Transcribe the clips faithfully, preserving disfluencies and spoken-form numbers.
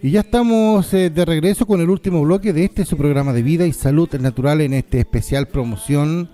Y ya estamos eh, de regreso con el último bloque de este su programa de vida y salud natural en este especial promoción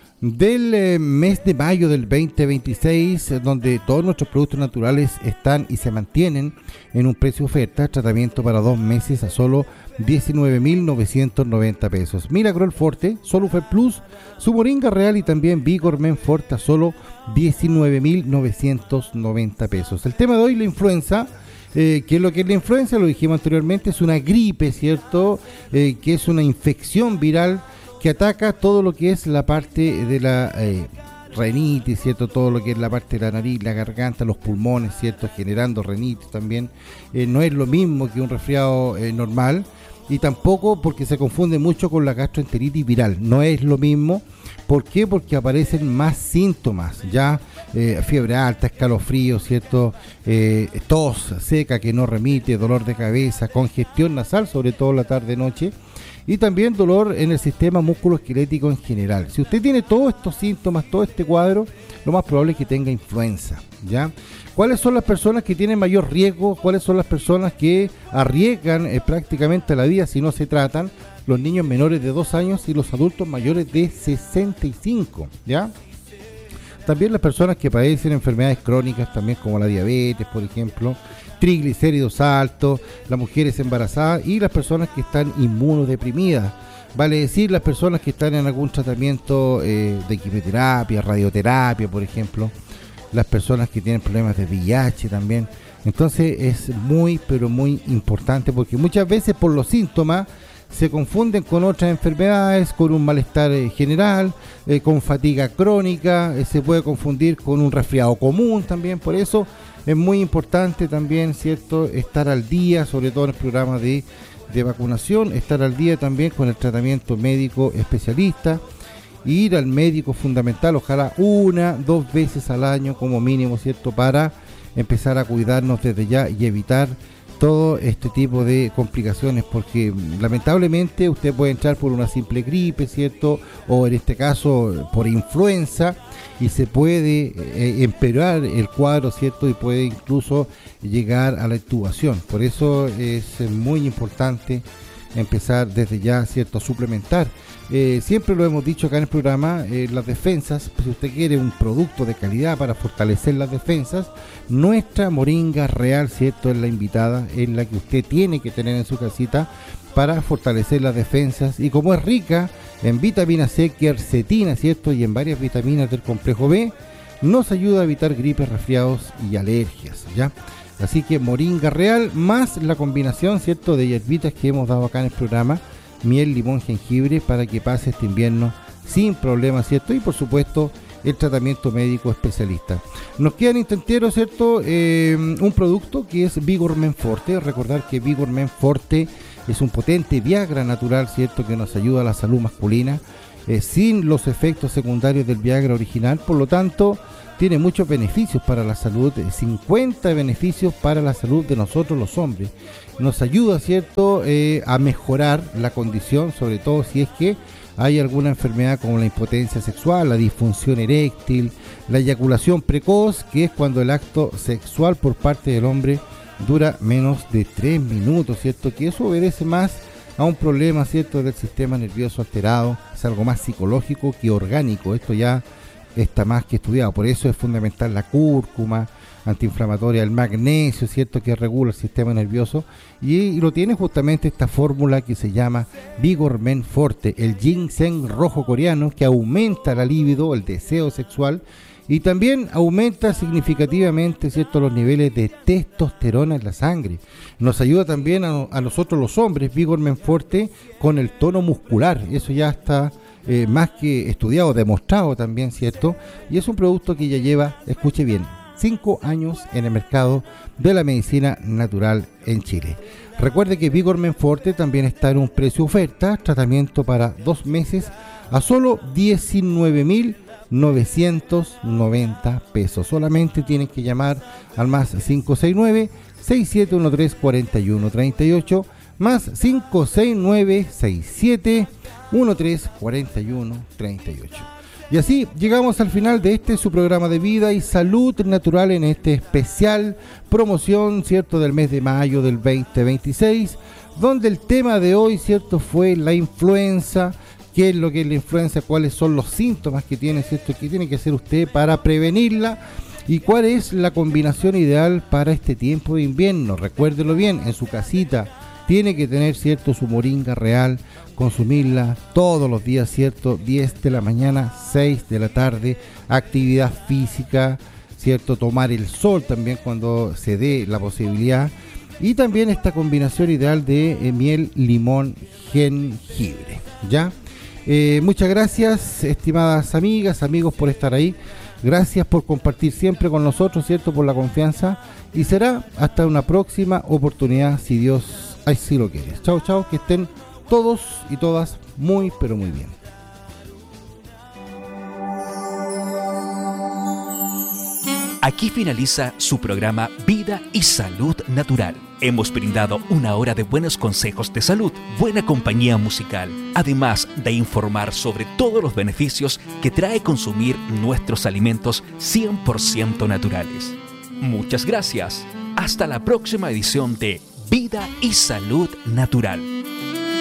del eh, mes de mayo del veinte veintiséis, eh, donde todos nuestros productos naturales están y se mantienen en un precio oferta, tratamiento para dos meses a solo diecinueve mil novecientos noventa pesos. Miracle Forte, Solufer Plus, su moringa real y también Vigor Men Forte a solo diecinueve mil novecientos noventa pesos. El tema de hoy, la influenza. Eh, ¿Qué es lo que es la influenza? Lo dijimos anteriormente, es una gripe, ¿cierto? Eh, que es una infección viral que ataca todo lo que es la parte de la eh, rinitis, ¿cierto? Todo lo que es la parte de la nariz, la garganta, los pulmones, ¿cierto? Generando rinitis también. Eh, no es lo mismo que un resfriado eh, normal, y tampoco porque se confunde mucho con la gastroenteritis viral. No es lo mismo. ¿Por qué? Porque aparecen más síntomas, ya eh, fiebre alta, escalofrío, ¿cierto? Eh, tos seca que no remite, dolor de cabeza, congestión nasal, sobre todo la tarde-noche, y también dolor en el sistema musculoesquelético en general. Si usted tiene todos estos síntomas, todo este cuadro, lo más probable es que tenga influenza, ¿ya? ¿Cuáles son las personas que tienen mayor riesgo? ¿Cuáles son las personas que arriesgan eh, prácticamente la vida si no se tratan? Los niños menores de dos años y los adultos mayores de sesenta y cinco, ¿ya? También las personas que padecen enfermedades crónicas, también como la diabetes, por ejemplo, triglicéridos altos, las mujeres embarazadas y las personas que están inmunodeprimidas. Vale decir, las personas que están en algún tratamiento eh, de quimioterapia, radioterapia, por ejemplo, las personas que tienen problemas de V I H también. Entonces es muy, pero muy importante, porque muchas veces por los síntomas se confunden con otras enfermedades, con un malestar eh, general, eh, con fatiga crónica, eh, se puede confundir con un resfriado común también. Por eso es muy importante también, ¿cierto?, estar al día, sobre todo en el programa de, de vacunación, estar al día también con el tratamiento médico especialista, ir al médico fundamental, ojalá una, dos veces al año como mínimo, ¿cierto?, para empezar a cuidarnos desde ya y evitar todo este tipo de complicaciones, porque lamentablemente usted puede entrar por una simple gripe, ¿cierto?, o en este caso por influenza, y se puede eh, empeorar el cuadro, ¿cierto?, y puede incluso llegar a la intubación. Por eso es muy importante empezar desde ya, ¿cierto?, a suplementar. Eh, siempre lo hemos dicho acá en el programa, eh, las defensas, si usted quiere un producto de calidad para fortalecer las defensas, nuestra moringa real, ¿cierto?, es la invitada, es la que usted tiene que tener en su casita para fortalecer las defensas, y como es rica en vitamina C, quercetina, ¿cierto?, y en varias vitaminas del complejo B, nos ayuda a evitar gripes, resfriados y alergias, ¿ya? Así que moringa real más la combinación, ¿cierto?, de hierbitas que hemos dado acá en el programa, miel, limón, jengibre, para que pase este invierno sin problemas, ¿cierto? Y por supuesto el tratamiento médico especialista. Nos queda en el tintero, ¿cierto?, eh, un producto que es Vigor Men Forte. Recordar que Vigor Men Forte es un potente Viagra natural, ¿cierto?, que nos ayuda a la salud masculina, eh, sin los efectos secundarios del Viagra original. Por lo tanto, tiene muchos beneficios para la salud, cincuenta beneficios para la salud de nosotros los hombres. Nos ayuda, ¿cierto?, eh, a mejorar la condición, sobre todo si es que hay alguna enfermedad como la impotencia sexual, la disfunción eréctil, la eyaculación precoz, que es cuando el acto sexual por parte del hombre dura menos de tres minutos, ¿cierto?, que eso obedece más a un problema, ¿cierto?, del sistema nervioso alterado. Es algo más psicológico que orgánico. Esto ya está más que estudiado. Por eso es fundamental la cúrcuma antiinflamatoria, el magnesio, ¿cierto?, que regula el sistema nervioso, y, y lo tiene justamente esta fórmula que se llama Vigor Men Forte, el ginseng rojo coreano, que aumenta la libido, el deseo sexual, y también aumenta significativamente, ¿cierto?, los niveles de testosterona en la sangre. Nos ayuda también a, a nosotros los hombres, Vigor Men Forte, con el tono muscular. Eso ya está eh, más que estudiado, demostrado también, ¿cierto? Y es un producto que ya lleva, escuche bien, cinco años en el mercado de la medicina natural en Chile. Recuerde que Vigor Men Forte también está en un precio oferta, tratamiento para dos meses a solo diecinueve mil novecientos noventa pesos. Solamente tienen que llamar al más cinco seis nueve, seis siete uno tres, cuatro uno tres ocho, más cinco seis nueve, seis siete uno tres, cuatro uno tres ocho. Y así llegamos al final de este su programa de vida y salud natural en este especial promoción, ¿cierto?, del mes de mayo del veinte veintiséis, donde el tema de hoy, ¿cierto?, fue la influenza. ¿Qué es lo que es la influenza? ¿Cuáles son los síntomas que tiene, ¿cierto?, que tiene que hacer usted para prevenirla? ¿Y cuál es la combinación ideal para este tiempo de invierno? Recuérdelo bien, en su casita tiene que tener, ¿cierto?, su moringa real, consumirla todos los días, ¿cierto?, diez de la mañana, seis de la tarde, actividad física, ¿cierto?, tomar el sol también cuando se dé la posibilidad, y también esta combinación ideal de eh, miel, limón, jengibre, ¿ya? Eh, muchas gracias, estimadas amigas, amigos, por estar ahí. Gracias por compartir siempre con nosotros, ¿cierto?, por la confianza. Y será hasta una próxima oportunidad, si Dios así lo quiere. Chao, chao, que estén todos y todas muy, pero muy bien. Aquí finaliza su programa Vida y Salud Natural. Hemos brindado una hora de buenos consejos de salud, buena compañía musical, además de informar sobre todos los beneficios que trae consumir nuestros alimentos cien por ciento naturales. Muchas gracias. Hasta la próxima edición de Vida y Salud Natural.